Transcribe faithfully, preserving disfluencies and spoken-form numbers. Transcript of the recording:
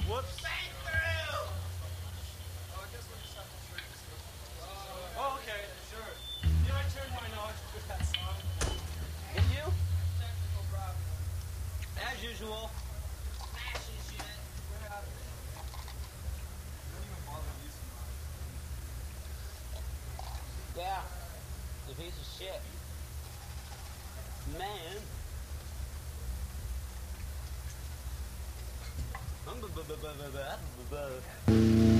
Whoops. Oh, okay, sure. You know, I turned mine off with that song. Did you? Technical problem. As usual. Smashing shit. We're out of it. Don't even bother using mine. Yeah. The piece of shit. Man. Um, bu- bu- bu- bu- bu- bu- bu- bu-